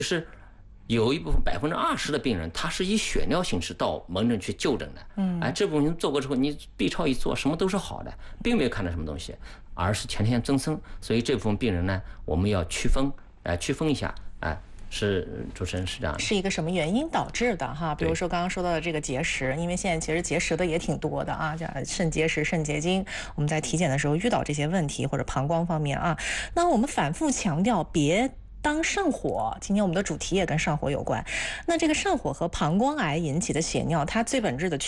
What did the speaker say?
是有一部分20%的病人，他是以血尿形式到门诊去就诊的。这部分做过之后，你 B 超一做，什么都是好的，并没有看到什么东西，而是前天增生。所以这部分病人呢，我们要区分一下。是主持人是这样的， 是一个什么原因导致的哈？比如说刚刚说到的这个结石，因为现在其实结石的也挺多的啊，像肾结石、肾结晶，我们在体检的时候遇到这些问题，或者膀胱方面啊，那我们反复强调别当上火，今天我们的主题也跟上火有关。那这个上火和膀胱癌引起的血尿，它最本质的